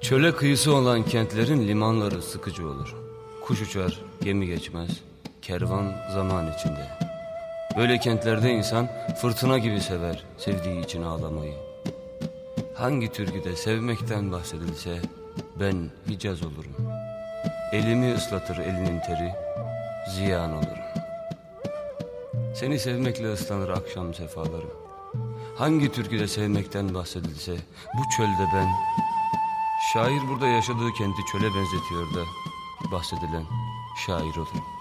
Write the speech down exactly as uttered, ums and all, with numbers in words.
Çöle kıyısı olan kentlerin limanları sıkıcı olur. Kuş uçar, gemi geçmez, kervan zaman içinde. Böyle kentlerde insan fırtına gibi sever sevdiği için ağlamayı. Hangi türküde sevmekten bahsedilse ben Hicaz olurum. Elimi ıslatır elinin teri, ziyan olurum. Seni sevmekle ıslanır akşam sefalarım. Hangi türküde sevmekten bahsedilse bu çölde ben, şair burada yaşadığı kenti çöle benzetiyor da bahsedilen şair olurum.